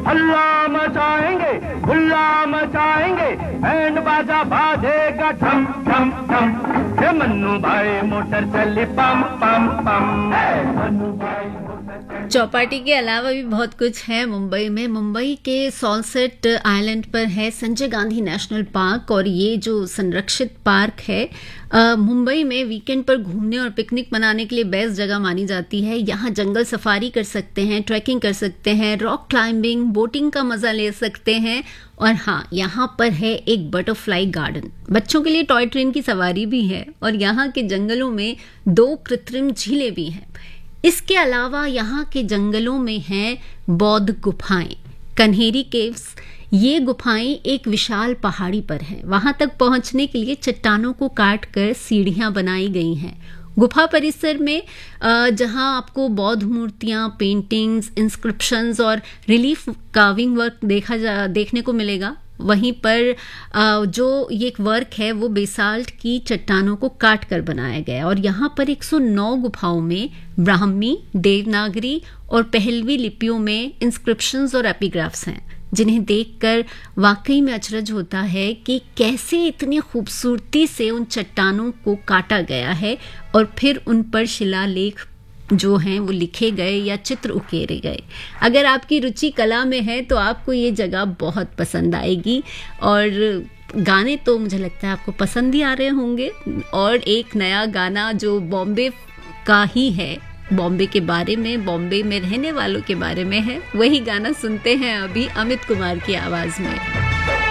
हल्ला मचाएंगे, हुल्ला मचाएंगे, बैंड बाजा बाजेगा ठम ठम ठम। हे मन्नू भाई मोटर चली पम पम पम। मन्नू भाई चौपाटी के अलावा भी बहुत कुछ है मुंबई में। मुंबई के सॉल्सेट आइलैंड पर है संजय गांधी नेशनल पार्क, और ये जो संरक्षित पार्क है मुंबई में वीकेंड पर घूमने और पिकनिक मनाने के लिए बेस्ट जगह मानी जाती है। यहाँ जंगल सफारी कर सकते हैं, ट्रैकिंग कर सकते हैं, रॉक क्लाइंबिंग, बोटिंग का मजा ले सकते हैं। और हाँ, यहाँ पर है एक बटरफ्लाई गार्डन, बच्चों के लिए टॉय ट्रेन की सवारी भी है, और यहाँ के जंगलों में 2 कृत्रिम झीलें भी हैं। इसके अलावा यहाँ के जंगलों में हैं बौद्ध गुफाएं, कन्हेरी केव्स। ये गुफाएं एक विशाल पहाड़ी पर हैं। वहां तक पहुंचने के लिए चट्टानों को काट कर सीढ़ियां बनाई गई हैं। गुफा परिसर में जहां आपको बौद्ध मूर्तियां, पेंटिंग्स, इंस्क्रिप्शंस और रिलीफ कार्विंग वर्क देखने को मिलेगा। वहीं पर जो ये एक वर्क है वो बेसाल्ट की चट्टानों को काट कर बनाया गया, और यहाँ पर 109 गुफाओं में ब्राह्मी, देवनागरी और पहलवी लिपियों में इंस्क्रिप्शंस और एपिग्राफ्स हैं, जिन्हें देखकर वाकई में अचरज होता है कि कैसे इतनी खूबसूरती से उन चट्टानों को काटा गया है और फिर उन पर शिलालेख जो हैं वो लिखे गए या चित्र उकेरे गए। अगर आपकी रुचि कला में है तो आपको ये जगह बहुत पसंद आएगी, और गाने तो मुझे लगता है आपको पसंद ही आ रहे होंगे। और एक नया गाना जो बॉम्बे का ही है, बॉम्बे के बारे में, बॉम्बे में रहने वालों के बारे में है, वही गाना सुनते हैं अभी अमित कुमार की आवाज में।